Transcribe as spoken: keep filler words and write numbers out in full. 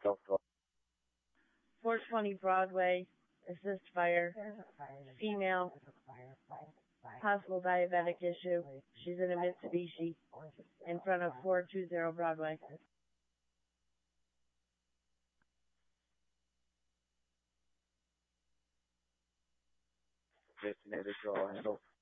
four twenty Broadway, assist fire, female, possible diabetic issue. She's in a Mitsubishi in front of four two zero Broadway. Designated draw handle.